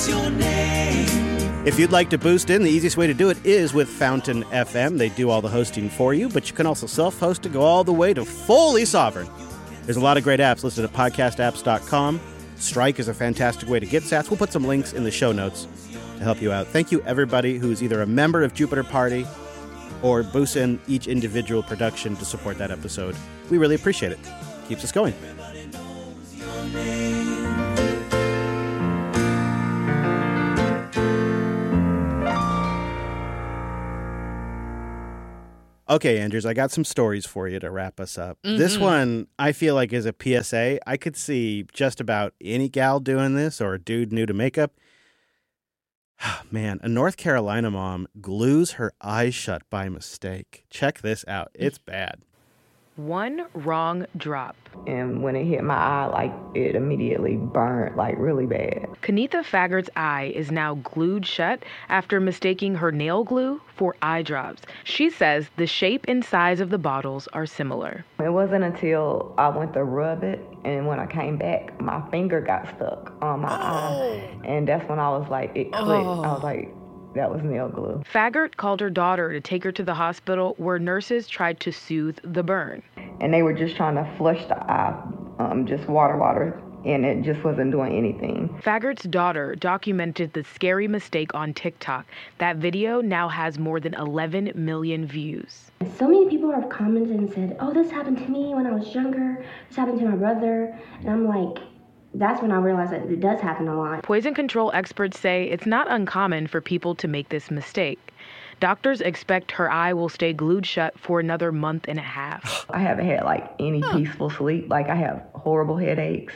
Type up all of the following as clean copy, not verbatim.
If you'd like to boost in, the easiest way to do it is with Fountain FM. They do all the hosting for you, but you can also self-host to go all the way to fully sovereign. There's a lot of great apps listed at podcastapps.com. Strike is a fantastic way to get sats. We'll put some links in the show notes to help you out. Thank you, everybody who's either a member of Jupiter Party or boosts in each individual production to support that episode. We really appreciate it. Keeps us going. Okay, Andrews, I got some stories for you to wrap us up. Mm-hmm. This one, I feel like, is a PSA. I could see just about any gal doing this or a dude new to makeup. Man, a North Carolina mom glues her eyes shut by mistake. Check this out. It's bad. One wrong drop. And when it hit my eye, like, it immediately burned, like, really bad. Kenetha Faggart's eye is now glued shut after mistaking her nail glue for eye drops. She says the shape and size of the bottles are similar. It wasn't until I went to rub it, and when I came back, my finger got stuck on my eye. And that's when I was like, it clicked. I was like, that was nail glue. Faggart called her daughter to take her to the hospital where nurses tried to soothe the burn. And they were just trying to flush the eye, just water, and it just wasn't doing anything. Faggart's daughter documented the scary mistake on TikTok. That video now has more than 11 million views. So many people have commented and said, oh, this happened to me when I was younger. This happened to my brother. And I'm like, that's when I realized that it does happen a lot. Poison control experts say it's not uncommon for people to make this mistake. Doctors expect her eye will stay glued shut for another month and a half. I haven't had, like, any peaceful sleep. Like, I have horrible headaches.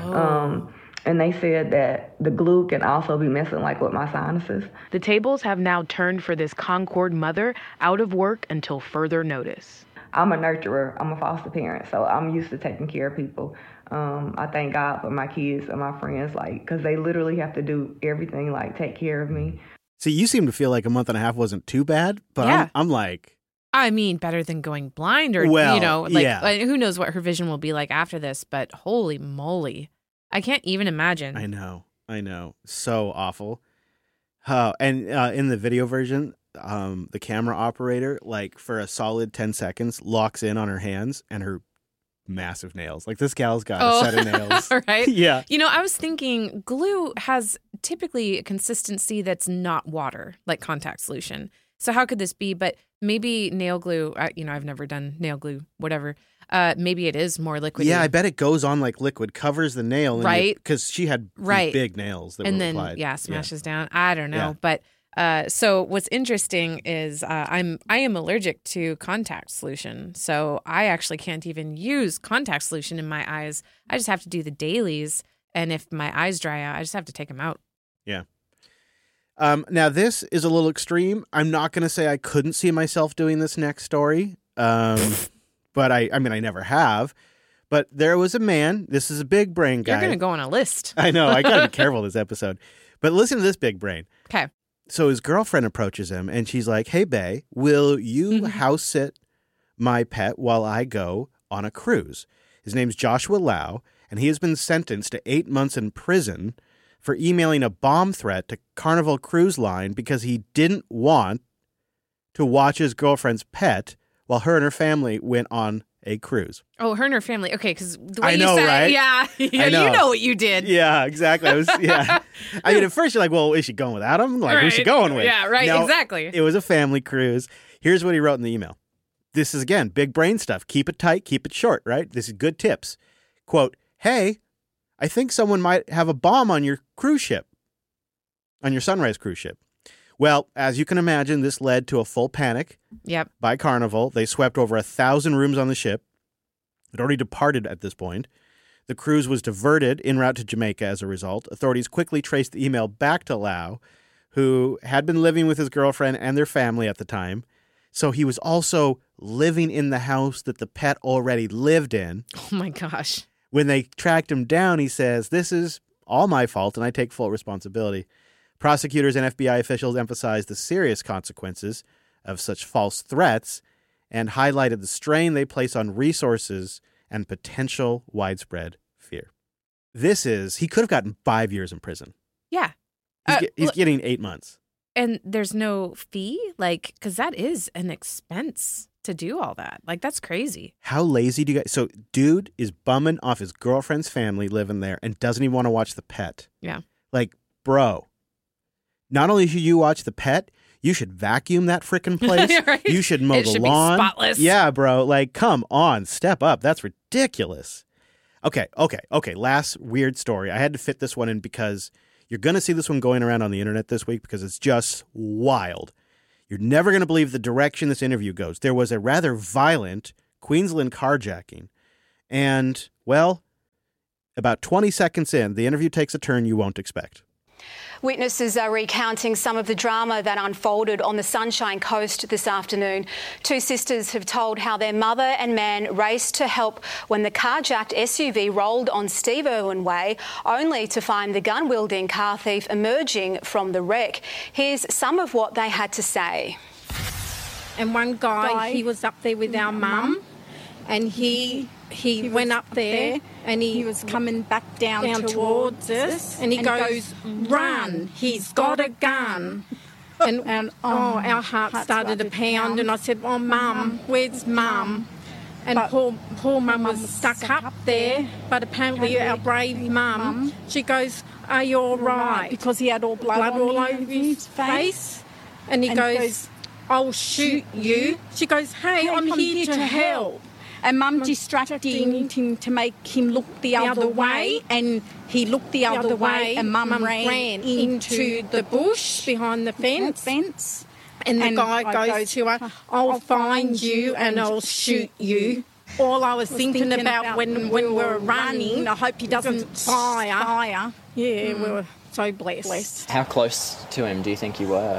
And they said that the glue can also be messing, like, with my sinuses. The tables have now turned for this Concord mother out of work until further notice. I'm a nurturer. I'm a foster parent, so I'm used to taking care of people. I thank God for my kids and my friends, like, because they literally have to do everything, like, take care of me. See, you seem to feel like a month and a half wasn't too bad, but yeah. I'm like... I mean, better than going blind or, who knows what her vision will be like after this, but holy moly. I can't even imagine. I know. So awful. And in the video version, the camera operator, like, for a solid 10 seconds, locks in on her hands and her massive nails. Like, this gal's got a set of nails. Right? Yeah. You know, I was thinking glue has typically a consistency that's not water, like contact solution. So how could this be? But maybe nail glue, I've never done nail glue, whatever. Maybe it is more liquid. Yeah, I bet it goes on like liquid, covers the nail. Right. Because she had these big nails that and were then, applied. smashes down. I don't know. Yeah. But so what's interesting is I am allergic to contact solution. So I actually can't even use contact solution in my eyes. I just have to do the dailies. And if my eyes dry out, I just have to take them out. Yeah. Now, this is a little extreme. I'm not going to say I couldn't see myself doing this next story. But I never have. But there was a man. This is a big brain guy. You're going to go on a list. I know. I got to be careful this episode. But listen to this big brain. Okay. So his girlfriend approaches him and she's like, hey, bae, will you house sit my pet while I go on a cruise? His name's Joshua Lau, and he has been sentenced to 8 months in prison for emailing a bomb threat to Carnival Cruise Line because he didn't want to watch his girlfriend's pet while her and her family went on a cruise. Oh, her and her family. Okay, because the way I know, you said right? Yeah, I know. You know what you did. Yeah, exactly. I mean, at first you're like, well, is she going without him? Like, who's she going with? Yeah, right, No, exactly. It was a family cruise. Here's what he wrote in the email. This is, again, big brain stuff. Keep it tight, keep it short, right? This is good tips. Quote, hey, I think someone might have a bomb on your cruise ship, on your Sunrise cruise ship. Well, as you can imagine, this led to a full panic by Carnival. They swept over 1,000 rooms on the ship. It already departed at this point. The cruise was diverted en route to Jamaica as a result. Authorities quickly traced the email back to Lau, who had been living with his girlfriend and their family at the time. So he was also living in the house that the pet already lived in. Oh, my gosh. When they tracked him down, he says, this is all my fault and I take full responsibility. Prosecutors and FBI officials emphasized the serious consequences of such false threats and highlighted the strain they place on resources and potential widespread fear. He could have gotten 5 years in prison. Yeah. He's getting 8 months. And there's no fee? Like, because that is an expense to do all that. Like, that's crazy. How lazy do you guys... So, dude is bumming off his girlfriend's family living there and doesn't even want to watch the pet. Yeah. Like, bro, not only should you watch the pet, you should vacuum that frickin' place. Right? You should mow the lawn. Be spotless. Yeah, bro. Like, come on. Step up. That's ridiculous. Okay. Last weird story. I had to fit this one in because you're going to see this one going around on the internet this week because it's just wild. You're never going to believe the direction this interview goes. There was a rather violent Queensland carjacking. And, well, about 20 seconds in, the interview takes a turn you won't expect. Witnesses are recounting some of the drama that unfolded on the Sunshine Coast this afternoon. Two sisters have told how their mother and man raced to help when the carjacked SUV rolled on Steve Irwin Way, only to find the gun-wielding car thief emerging from the wreck. Here's some of what they had to say. And one guy, he was up there with our mum, and he went up there and he was coming back down towards us, and he goes, "Run, he's got a gun." And our heart started to pound, and I said, "Oh, Mum, where's Mum?" And poor Mum was stuck up there, but apparently our brave Mum, she goes, "Are you all right?" Because he had all blood all over his face. And he goes, "I'll shoot you." She goes, "Hey, I'm here to help." And Mum distracted him to make him look the other way, and he looked the other way, and Mum ran into the bush behind the fence. And the guy goes to her, "I'll find you and I'll shoot you." All I was thinking about when we were running, I hope he doesn't fire. Yeah, we were so blessed. How close to him do you think you were?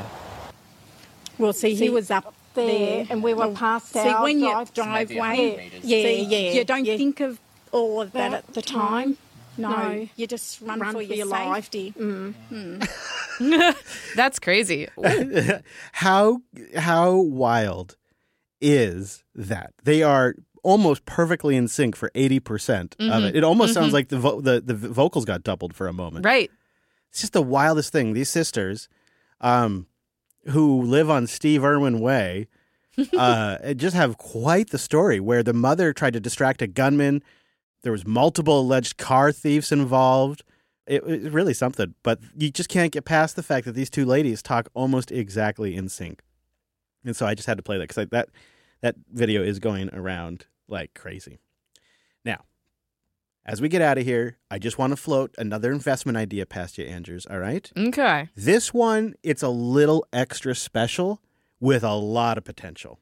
Well, see, he was up there, and we were past our when driveway. You don't think of all of that at the time. No, you just run for your safety. That's crazy. How wild is that? They are almost perfectly in sync for 80% of it. It almost sounds like the vocals got doubled for a moment. Right. It's just the wildest thing. These sisters, who live on Steve Irwin Way, just have quite the story where the mother tried to distract a gunman. There was multiple alleged car thieves involved. It was really something, but you just can't get past the fact that these two ladies talk almost exactly in sync. And so I just had to play that because that video is going around like crazy. Now, as we get out of here, I just want to float another investment idea past you, Andrews, all right? Okay. This one, it's a little extra special with a lot of potential.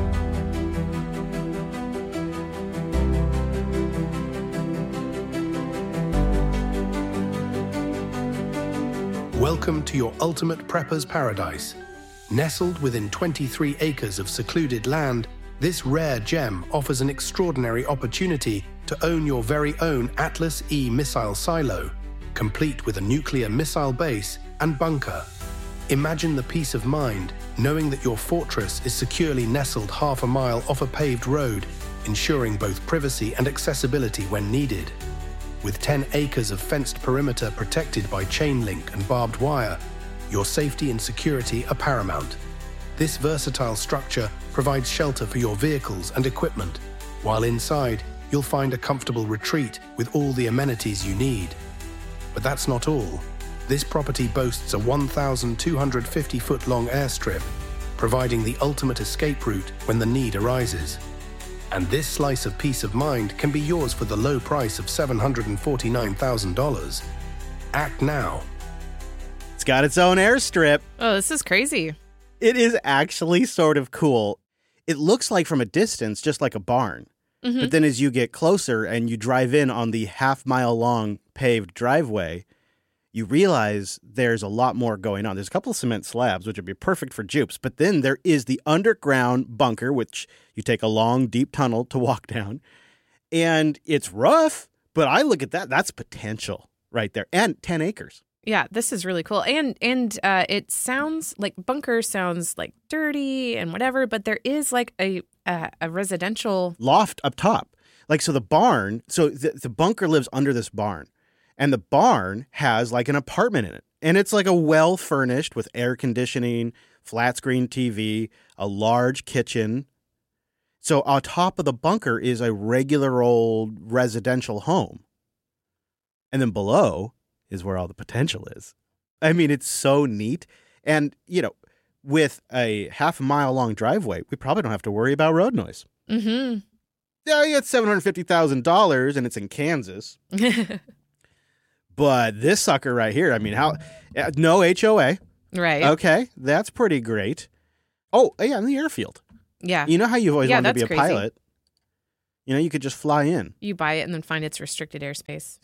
Welcome to your ultimate prepper's paradise. Nestled within 23 acres of secluded land, this rare gem offers an extraordinary opportunity to own your very own Atlas E missile silo, complete with a nuclear missile base and bunker. Imagine the peace of mind knowing that your fortress is securely nestled half a mile off a paved road, ensuring both privacy and accessibility when needed. With 10 acres of fenced perimeter protected by chain link and barbed wire, your safety and security are paramount. This versatile structure provides shelter for your vehicles and equipment, while inside you'll find a comfortable retreat with all the amenities you need. But that's not all. This property boasts a 1,250-foot-long airstrip, providing the ultimate escape route when the need arises. And this slice of peace of mind can be yours for the low price of $749,000. Act now. It's got its own airstrip. Oh, this is crazy. It is actually sort of cool. It looks like from a distance just like a barn. But then as you get closer and you drive in on the half-mile-long paved driveway, you realize there's a lot more going on. There's a couple of cement slabs, which would be perfect for jupes. But then there is the underground bunker, which you take a long, deep tunnel to walk down. And it's rough, but I look at that. That's potential right there. And 10 acres. Yeah, this is really cool. And it sounds like bunker sounds like dirty and whatever, but there is like a residential loft up top. Like, so the barn, so the bunker lives under this barn. And the barn has like an apartment in it. And it's like a well-furnished with air conditioning, flat screen TV, a large kitchen. So on top of the bunker is a regular old residential home. And then below is where all the potential is. I mean, it's so neat. And, with a half-mile long driveway, we probably don't have to worry about road noise. Mm-hmm. Yeah, you got $750,000 and it's in Kansas. But this sucker right here, I mean, no HOA. Right. Okay, that's pretty great. Oh, yeah, in the airfield. Yeah. You know how you've always wanted to be a crazy. pilot? You could just fly in. You buy it and then find it's restricted airspace.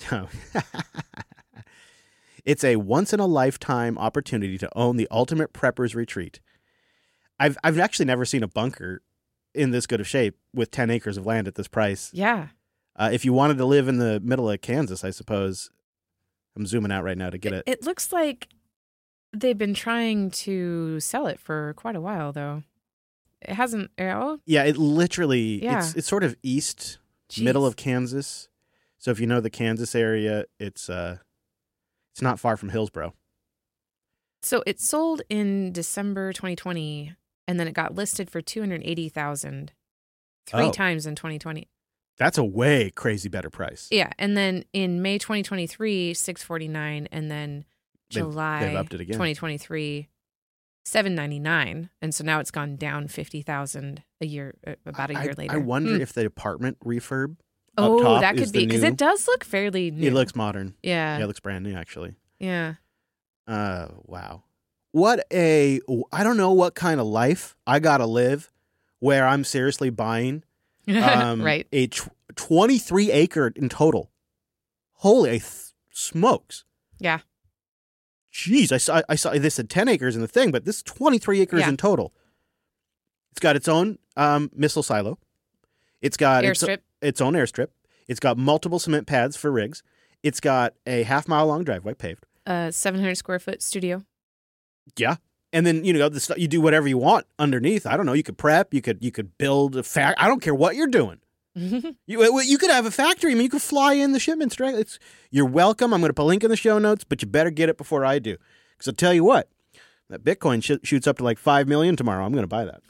It's a once-in-a-lifetime opportunity to own the ultimate prepper's retreat. I've actually never seen a bunker in this good of shape with 10 acres of land at this price. Yeah. If you wanted to live in the middle of Kansas, I suppose. I'm zooming out right now to get it. It looks like they've been trying to sell it for quite a while, though. It hasn't. Yeah, it literally, it's sort of middle of Kansas. So if you know the Kansas area, it's not far from Hillsboro. So it sold in December 2020, and then it got listed for $280,000 three times in 2020. That's a way crazy better price. Yeah, and then in May 2023, $649, and then July they've upped it again. 2023, $799, and so now it's gone down $50,000 a year, about a year later. I wonder if the apartment refurb. Up top that could be because it does look fairly new. It looks modern. Yeah, it looks brand new actually. Yeah. Wow. I don't know what kind of life I gotta live where I'm seriously buying right. a 23 acre in total. Holy smokes. Yeah. Jeez, I saw this at 10 acres in the thing, but this is 23 acres in total. It's got its own missile silo. It's got its own airstrip. It's got multiple cement pads for rigs. It's got a half-mile long driveway paved. 700 square foot studio. Yeah. And then, you do whatever you want underneath. I don't know. You could prep. You could build a I don't care what you're doing. You could have a factory. I mean, you could fly in the shipments direct. You're welcome. I'm going to put a link in the show notes, but you better get it before I do. Because I'll tell you what, that Bitcoin shoots up to like 5 million tomorrow. I'm going to buy that.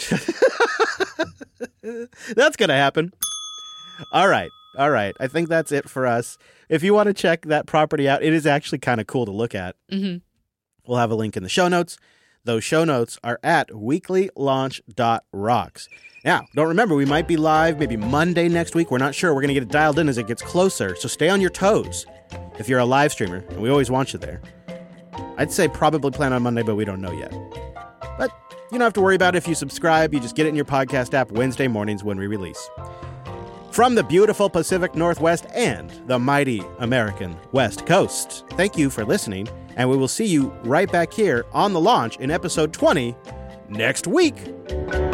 That's going to happen. All right. I think that's it for us. If you want to check that property out, it is actually kind of cool to look at. Mm-hmm. We'll have a link in the show notes. Those show notes are at weeklylaunch.rocks. Now, don't remember, we might be live maybe Monday next week. We're not sure. We're going to get it dialed in as it gets closer. So stay on your toes if you're a live streamer, and we always want you there. I'd say probably plan on Monday, but we don't know yet. But you don't have to worry about it if you subscribe. You just get it in your podcast app Wednesday mornings when we release. From the beautiful Pacific Northwest and the mighty American West Coast, thank you for listening, and we will see you right back here on The Launch in episode 20 next week.